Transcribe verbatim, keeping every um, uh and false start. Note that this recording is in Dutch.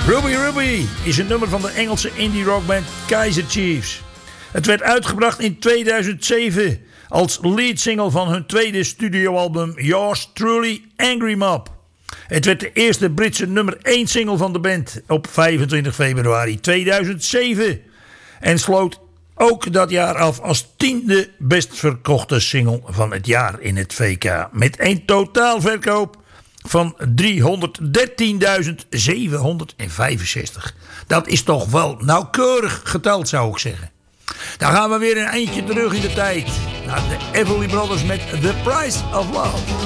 Ruby Ruby is een nummer van de Engelse indie rockband Kaiser Chiefs. Het werd uitgebracht in tweeduizend zeven als lead single van hun tweede studioalbum Yours Truly Angry Mob. Het werd de eerste Britse nummer één single van de band op vijfentwintig februari tweeduizend zeven. En sloot ook dat jaar af als tiende best verkochte single van het jaar in het V K. Met een totaalverkoop van driehonderddertienduizend zevenhonderdvijfenzestig. Dat is toch wel nauwkeurig geteld, zou ik zeggen. Dan gaan we weer een eindje terug in de tijd. Naar de Everly Brothers met The Price of Love.